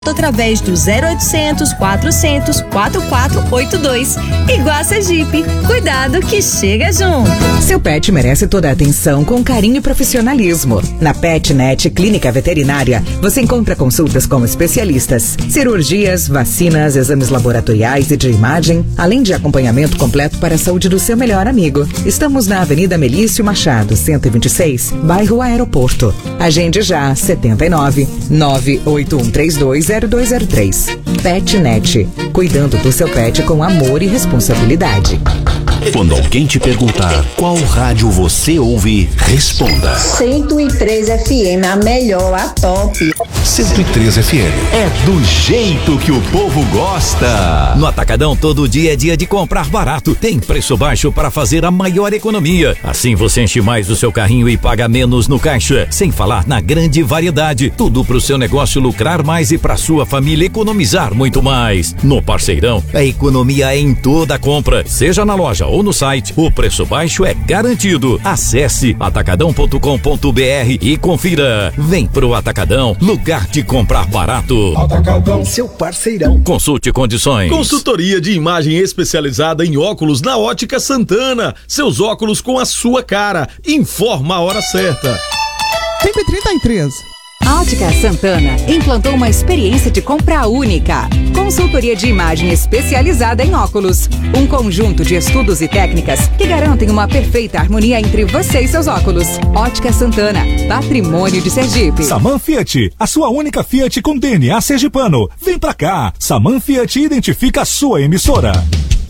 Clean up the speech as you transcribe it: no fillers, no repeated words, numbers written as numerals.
através do 0800 400 4482. Iguaça Jeep. Cuidado que chega junto. Seu pet merece toda a atenção com carinho e profissionalismo. Na PetNet Clínica Veterinária, você encontra consultas com especialistas, cirurgias, vacinas, exames laboratoriais e de imagem, além de acompanhamento completo para a saúde do seu melhor amigo. Estamos na Avenida Melício Machado, 126, bairro Aeroporto. Agende já, 79 981320203. PetNet, cuidando do seu pet com amor e responsabilidade. Quando alguém te perguntar qual rádio você ouve, responda 103 FM, a melhor, a top. 103 FM, é do jeito que o povo gosta. No Atacadão, todo dia é dia de comprar barato. Tem preço baixo para fazer a maior economia. Assim você enche mais o seu carrinho e paga menos no caixa. Sem falar na grande variedade. Tudo pro seu negócio lucrar mais e pra sua família economizar muito mais. No Parceirão, a economia é em toda a compra. Seja na loja ou no site, o preço baixo é garantido. Acesse atacadão.com.br e confira. Vem pro Atacadão, lugar de comprar barato. Atacadão, seu parceirão. Consulte condições. Consultoria de imagem especializada em óculos na Ótica Santana. Seus óculos com a sua cara. Informa a hora certa. 133. A Ótica Santana implantou uma experiência de compra única. Consultoria de imagem especializada em óculos. Um conjunto de estudos e técnicas que garantem uma perfeita harmonia entre você e seus óculos. Ótica Santana, patrimônio de Sergipe. Saman Fiat, a sua única Fiat com DNA sergipano. Vem pra cá. Saman Fiat identifica a sua emissora.